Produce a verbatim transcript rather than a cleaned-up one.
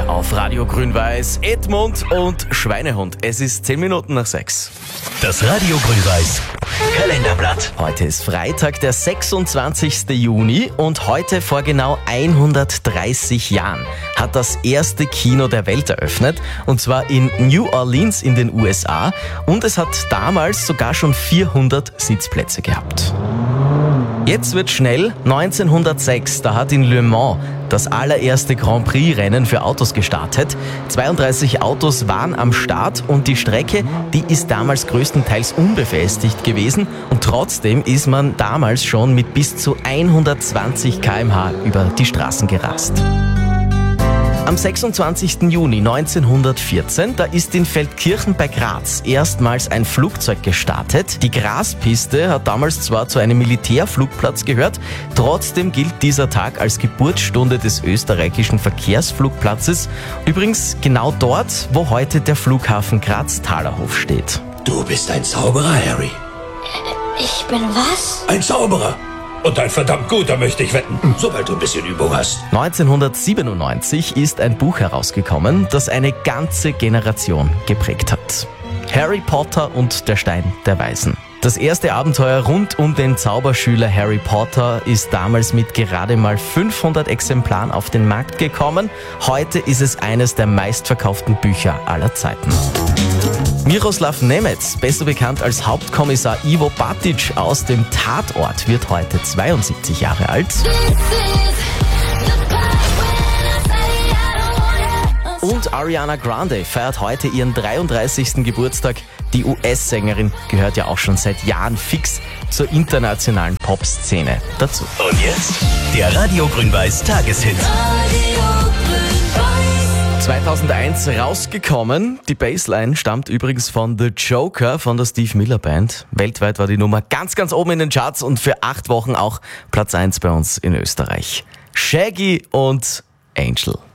auf Radio Grün-Weiß, Edmund und Schweinehund. Es ist zehn Minuten nach sechs. Das Radio Grün-Weiß Kalenderblatt. Heute ist Freitag, der sechsundzwanzigste Juni und heute vor genau hundertdreißig Jahren hat das erste Kino der Welt eröffnet, und zwar in New Orleans in den U S A, und es hat damals sogar schon vierhundert Sitzplätze gehabt. Jetzt wird schnell. neunzehnhundertsechs, da hat in Le Mans das allererste Grand Prix-Rennen für Autos gestartet. zweiunddreißig Autos waren am Start und die Strecke, die ist damals größtenteils unbefestigt gewesen, und trotzdem ist man damals schon mit bis zu hundertzwanzig Kilometer pro Stunde über die Straßen gerast. Am sechsundzwanzigsten Juni neunzehnhundertvierzehn, da ist in Feldkirchen bei Graz erstmals ein Flugzeug gestartet. Die Graspiste hat damals zwar zu einem Militärflugplatz gehört, trotzdem gilt dieser Tag als Geburtsstunde des österreichischen Verkehrsflugplatzes. Übrigens genau dort, wo heute der Flughafen Graz-Thalerhof steht. Du bist ein Zauberer, Harry. Ich bin was? Ein Zauberer. Und ein verdammt guter, möchte ich wetten, sobald du ein bisschen Übung hast. neunzehnhundertsiebenundneunzig ist ein Buch herausgekommen, das eine ganze Generation geprägt hat. Harry Potter und der Stein der Weisen. Das erste Abenteuer rund um den Zauberschüler Harry Potter ist damals mit gerade mal fünfhundert Exemplaren auf den Markt gekommen. Heute ist es eines der meistverkauften Bücher aller Zeiten. Miroslav Nemec, besser bekannt als Hauptkommissar Ivo Batic aus dem Tatort, wird heute zweiundsiebzig Jahre alt. Und Ariana Grande feiert heute ihren dreiunddreißigsten Geburtstag. Die U S-Sängerin gehört ja auch schon seit Jahren fix zur internationalen Popszene dazu. Und jetzt der Radio Grün-Weiß Tageshit. zweitausendeins rausgekommen. Die Bassline stammt übrigens von The Joker von der Steve Miller Band. Weltweit war die Nummer ganz, ganz oben in den Charts und für acht Wochen auch Platz eins bei uns in Österreich. Shaggy und Angel.